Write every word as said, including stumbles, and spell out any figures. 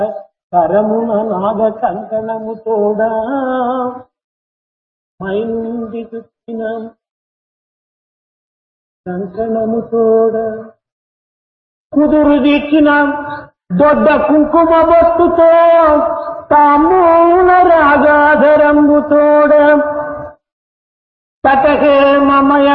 కరమున నాగ కంకణము తోడా మైంది గుచ్చిన కంకణము తోడ కుదురు దీచిన దొడ్డ కుంకుమ బొట్టుతో తామూల రాగాధరంబు తోడ తటహే మమయ